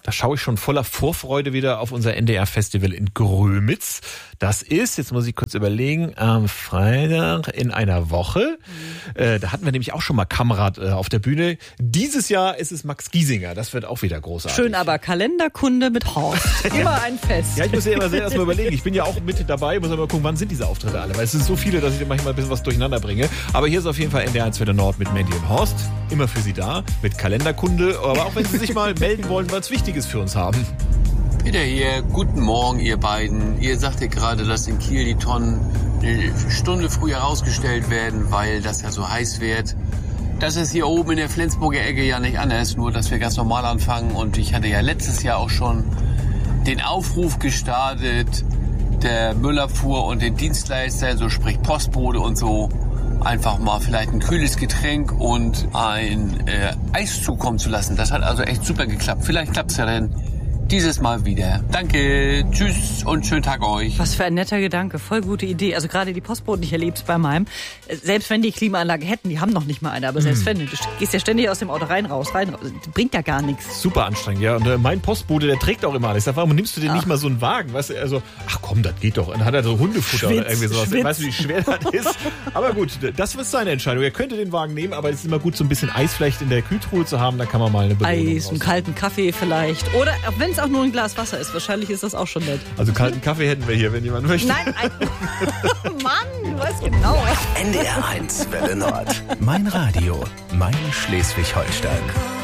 Da schaue ich schon voller Vorfreude wieder auf unser NDR-Festival in Grömitz. Das ist, jetzt muss ich kurz überlegen, am Freitag in einer Woche. Da hatten wir nämlich auch schon mal Kamerad auf der Bühne. Dieses Jahr ist es Max Giesinger. Das wird auch wieder großartig. Schön, aber Kalenderkunde mit Horst. Immer ein Fest. Ja, ich muss ja immer sehr erstmal überlegen. Ich bin ja auch mit dabei, muss aber gucken, wann sind diese Auftritte alle. Weil es sind so viele, dass ich manchmal ein bisschen was durcheinander bringe. Aber hier ist auf jeden Fall NDR 1 Nord mit Mandy und Horst. Immer für Sie da, mit Kalenderkunde. Aber auch wenn Sie sich mal melden wollen, weil es Wichtiges für uns haben. Peter hier, guten Morgen ihr beiden. Ihr sagt ja gerade, dass in Kiel die Tonnen eine Stunde früher rausgestellt werden, weil das ja so heiß wird. Das ist hier oben in der Flensburger Ecke ja nicht anders, nur dass wir ganz normal anfangen. Und ich hatte ja letztes Jahr auch schon den Aufruf gestartet, der Müllabfuhr und den Dienstleister, so sprich Postbote und so, einfach mal vielleicht ein kühles Getränk und ein Eis zukommen zu lassen. Das hat also echt super geklappt. Vielleicht klappt es ja dann dieses Mal wieder. Danke, tschüss und schönen Tag euch. Was für ein netter Gedanke, voll gute Idee. Also gerade die Postboten, ich erlebe es bei meinem. Selbst wenn die Klimaanlage hätten, die haben noch nicht mal eine, aber selbst wenn, du gehst ja ständig aus dem Auto rein, raus, bringt ja gar nichts. Super anstrengend, ja. Und mein Postbote, der trägt auch immer alles. Da warum nimmst du denn nicht mal so einen Wagen? Weißt du, also, ach komm, das geht doch. Und dann hat er so Hundefutter oder irgendwie sowas. Weißt du, wie schwer das ist? Aber gut, das ist seine Entscheidung. Er könnte den Wagen nehmen, aber es ist immer gut, so ein bisschen Eis vielleicht in der Kühltruhe zu haben. Da kann man mal eine Belohnung Eis, einen kalten Kaffee vielleicht. Oder wenn es auch nur ein Glas Wasser ist. Wahrscheinlich ist das auch schon nett. Also kalten Kaffee hätten wir hier, wenn jemand möchte. Nein, Mann, du weißt genau. NDR 1 Welle Nord. Mein Radio, mein Schleswig-Holstein.